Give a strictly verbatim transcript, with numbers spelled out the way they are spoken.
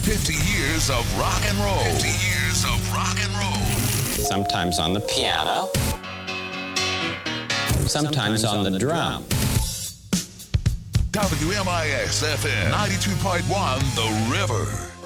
fifty years of rock and roll. fifty years of rock and roll. Sometimes on the piano. Sometimes on the drum. W M I X F M ninety-two point one The River.